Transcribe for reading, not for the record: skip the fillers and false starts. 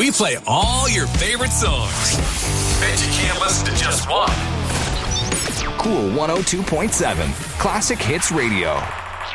We play all your favorite songs. Bet you can't listen to just one. Cool 102.7 Classic Hits Radio.